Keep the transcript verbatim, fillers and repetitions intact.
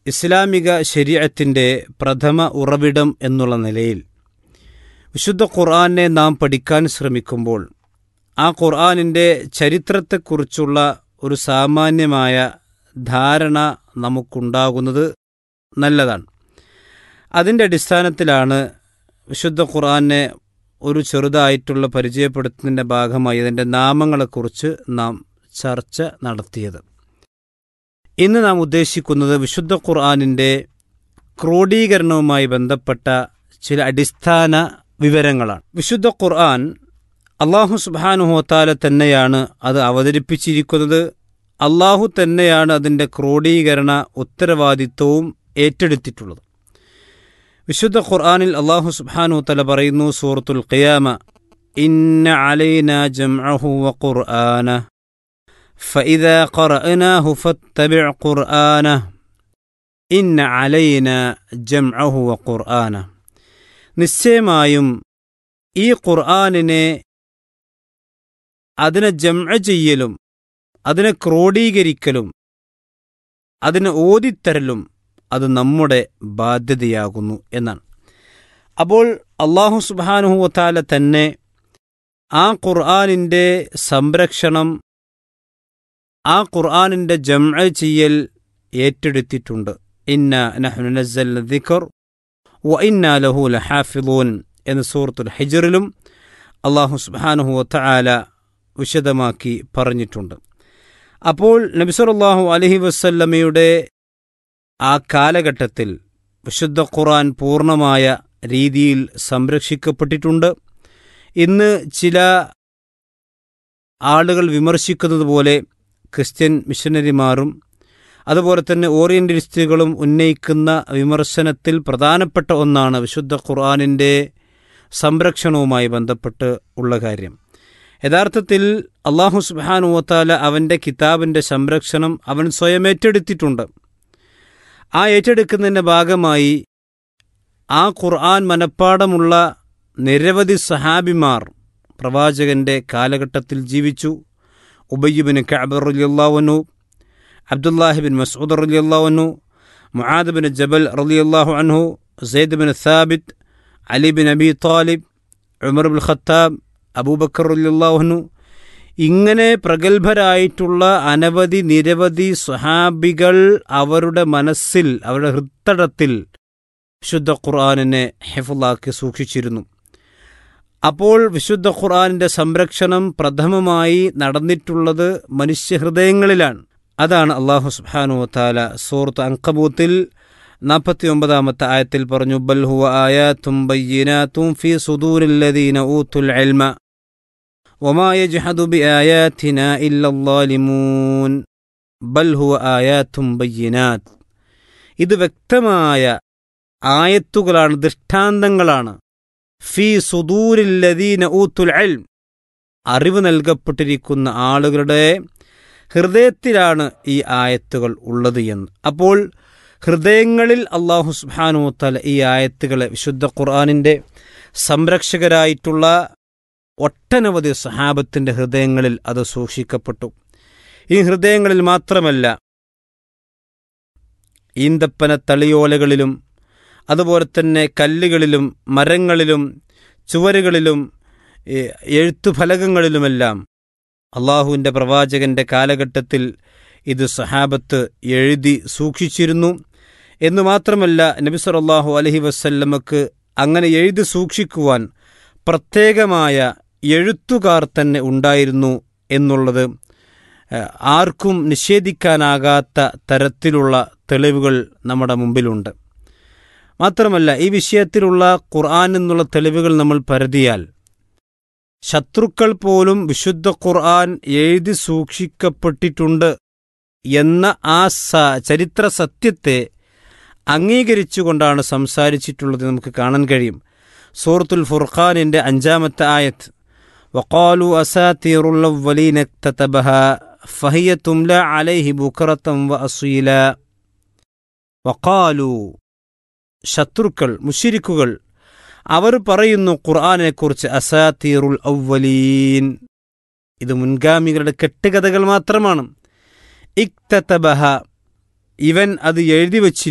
ഇസ്ലാമിക ശരീഅത്തിൻ്റെ പ്രഥമ ഉറവിടം എന്നുള്ള നിലയിൽ വിശുദ്ധ ഖുർആനെ നാം പഠിക്കാൻ ശ്രമിക്കുമ്പോൾ ആ ഖുർആനിൻ്റെ ചരിത്രത്തെക്കുറിച്ചുള്ള ഒരു സാമാന്യമായ ധാരണ നമുക്കുണ്ടാകുന്നത് നല്ലതാണ്. അതിൻ്റെ അടിസ്ഥാനത്തിലാണ് വിശുദ്ധ ഖുർആനെ ഒരു ചെറുതായിട്ടുള്ള പരിചയപ്പെടുത്തുന്നതിൻ്റെ ഭാഗമായി അതിൻ്റെ നാമങ്ങളെക്കുറിച്ച് നാം ചർച്ച നടത്തിയത്. ഇന്ന് നാം ഉദ്ദേശിക്കുന്നത് വിശുദ്ധ ഖുർആനിൻ്റെ ക്രോഡീകരണവുമായി ബന്ധപ്പെട്ട ചില അടിസ്ഥാന വിവരങ്ങളാണ്. വിശുദ്ധ ഖുർആൻ അല്ലാഹു സുബ്ഹാനഹു വ തആല തന്നെയാണ് അത് അവതരിപ്പിച്ചിരിക്കുന്നത്. അല്ലാഹു തന്നെയാണ് അതിൻ്റെ ക്രോഡീകരണ ഉത്തരവാദിത്വവും ഏറ്റെടുത്തിട്ടുള്ളത്. വിശുദ്ധ ഖുർആനിൽ അല്ലാഹു സുബ്ഹാനഹു വ തആല പറയുന്നു, സൂറത്തുൽ ഖിയാമ, ഇന്ന അലൈനാ ജംഅഹു വ ഖുർആനഹു ഫഇദാ ഖറഅനാഹു ഫത്തബിഅ ഖുർആനഹു ഇന്ന അലൈനാ ജംഅഹു വ ഖുർആനഹു. നിശ്ചയമായും ഈ ഖുർആനിനെ അതിനെ ജംഅ ചെയ്യലും അതിനെ ക്രോഡീകരിക്കലും അതിനെ ഓതിത്തരലും അത് നമ്മുടെ ബാധ്യതയാകുന്നു എന്നാണ്. അപ്പോൾ അല്ലാഹു സുബ്ഹാനഹു വ തആല തന്നെ ആ ഖുർആനിൻ്റെ സംരക്ഷണം, ആ ഖുർആനിൻ്റെ ജംഅ ചെയ്യൽ ഏറ്റെടുത്തിട്ടുണ്ട്. ഇന്ന നഹ്നു നസ്സൽന ദിക്ർ വ ഇന്നാ ലഹു ലഹാഫിളൂൻ എന്ന സൂറത്തുൽ ഹിജ്റിലും അല്ലാഹു സുബ്ഹാനഹു വ തആല വിശദമാക്കി പറഞ്ഞിട്ടുണ്ട്. അപ്പോൾ നബി സല്ലല്ലാഹു അലൈഹി വസല്ലമയുടെ ആ കാലഘട്ടത്തിൽ വിശുദ്ധ ഖുർആൻ പൂർണ്ണമായ രീതിയിൽ സംരക്ഷിക്കപ്പെട്ടിട്ടുണ്ട്. ഇന്ന് ചില ആളുകൾ വിമർശിക്കുന്നത് പോലെ ക്രിസ്ത്യൻ മിഷനറിമാരും അതുപോലെ തന്നെ ഓറിയന്റലിസ്റ്റുകളും ഉന്നയിക്കുന്ന വിമർശനത്തിൽ പ്രധാനപ്പെട്ട ഒന്നാണ് വിശുദ്ധ ഖുർആനിൻ്റെ സംരക്ഷണവുമായി ബന്ധപ്പെട്ട് ഉള്ള കാര്യം. യഥാർത്ഥത്തിൽ അല്ലാഹു സുബ്ഹാനഹു വ തആല അവൻ്റെ കിതാബിൻ്റെ സംരക്ഷണം അവൻ സ്വയം ഏറ്റെടുത്തിട്ടുണ്ട്. ആ ഏറ്റെടുക്കുന്നതിൻ്റെ ഭാഗമായി ആ ഖുർആൻ മനഃപ്പാടമുള്ള നിരവധി സഹാബിമാർ പ്രവാചകൻ്റെ കാലഘട്ടത്തിൽ ജീവിച്ചു. ഉബയ്യ് ബിൻ കഅബ് റളിയല്ലാഹു അൻഹു, അബ്ദുല്ലാഹി ബിൻ മസ്ഊദ് റളിയല്ലാഹു അൻഹു, മുആദ് ബിൻ ജബൽ റളിയല്ലാഹു അൻഹു, Syed bin Sabith, Ali bin Abi Talib, Umar bin Khattab, Abubakar റളിയല്ലാഹു അൻഹു, ഇങ്ങനെ പ്രഗത്ഭരായിട്ടുള്ള അനവധി നിരവധി സ്വഹാബികൾ അവരുടെ മനസ്സിൽ, അവരുടെ ഹൃത്തടത്തിൽ വിശുദ്ധ ഖുർആനിനെ ഹിഫ്ളാക്കി സൂക്ഷിച്ചിരുന്നു. അപ്പോൾ വിശുദ്ധ ഖുർആനിൻ്റെ സംരക്ഷണം പ്രഥമമായി നടന്നിട്ടുള്ളത് മനുഷ്യഹൃദയങ്ങളിലാണ്. അതാണ് അല്ലാഹു സുബ്ഹാനഹു വ തആല സൂറത്ത് അൻകബൂത്തിൽ നാൽപ്പത്തി ഒമ്പതാമത്തെ ആയത്തിൽ പറഞ്ഞു, ബൽ ഹുവ ആയാതും ബയ്യിനാതും ഫീ സുദൂരില്ലദീന ഊതുൽ ഇൽമ വമാ യജ്ഹദു ബിആയാതിനാ ഇല്ലല്ലാലിമൂൻ. ബൽ ഹുവ ആയാതും ബയ്യിനാത്, ഇത് വ്യക്തമായ ആയത്തുകളാണ്, ദൃഷ്ടാന്തങ്ങളാണ്. ഫീ സുദൂരില്ലദീന ഊതുൽ ഇൽം, അറിവ് നൽകപ്പെട്ടിരിക്കുന്ന ആളുകളുടെ ഹൃദയത്തിലാണ് ഈ ആയത്തുകൾ ഉള്ളത് എന്ന്. അപ്പോൾ ഹൃദയങ്ങളിൽ അല്ലാഹു സുബ്ഹാനഹു വ തആല ഈ ആയത്തുകളെ, വിശുദ്ധ ഖുർആനിൻ്റെ സംരക്ഷകരായിട്ടുള്ള ഒട്ടനവധി സഹാബത്തിൻ്റെ ഹൃദയങ്ങളിൽ അത് സൂക്ഷിക്കപ്പെട്ടു. ഈ ഹൃദയങ്ങളിൽ മാത്രമല്ല, ഈന്തപ്പന തളിയോലകളിലും അതുപോലെ തന്നെ കല്ലുകളിലും മരങ്ങളിലും ചുവരുകളിലും എഴുത്തുഫലകങ്ങളിലുമെല്ലാം അള്ളാഹുവിൻ്റെ പ്രവാചകൻ്റെ കാലഘട്ടത്തിൽ ഇത് സഹാബത്ത് എഴുതി സൂക്ഷിച്ചിരുന്നു. എന്നു മാത്രമല്ല, നബി സല്ലല്ലാഹു അലൈഹി വസല്ലമക്ക് അങ്ങനെ എഴുതി സൂക്ഷിക്കുവാൻ പ്രത്യേകമായ എഴുത്തുകാർ തന്നെ ഉണ്ടായിരുന്നു എന്നുള്ളത് ആർക്കും നിഷേധിക്കാനാകാത്ത തരത്തിലുള്ള തെളിവുകൾ നമ്മുടെ മുമ്പിലുണ്ട്. മാത്രമല്ല, ഈ വിഷയത്തിലുള്ള ഖുർആൻ എന്നുള്ള തെളിവുകൾ നമ്മൾ പരതിയാൽ ശത്രുക്കൾ പോലും വിശുദ്ധ ഖുർആൻ എഴുതി സൂക്ഷിക്കപ്പെട്ടിട്ടുണ്ട് എന്ന ആ ചരിത്ര സത്യത്തെ അംഗീകരിച്ചുകൊണ്ടാണ് സംസാരിച്ചിട്ടുള്ളത് നമുക്ക് കാണാൻ കഴിയും. സൂറത്തുൽ ഫുർഖാനിൻ്റെ അഞ്ചാമത്തെ ആയത്ത്, വഖാലു അസാതീറുൽ അവ്വലീന ഇക്തതബഹാ ഫഹിയ തുംല അലൈഹി ബുക്റതൻ വഅസീല. വഖാലു, ശത്രുക്കൾ, മുശ്രിക്കുകൾ, അവർ പറയുന്നു ഖുർആനെക്കുറിച്ച്, അസാതീറുൽ അവ്വലീൻ, ഇത് മുൻഗാമികളുടെ കെട്ടുകഥകൾ മാത്രമാണ്. ഇക്തതബഹ, ഇവൻ അത് എഴുതി വച്ചിരിക്കുന്നു.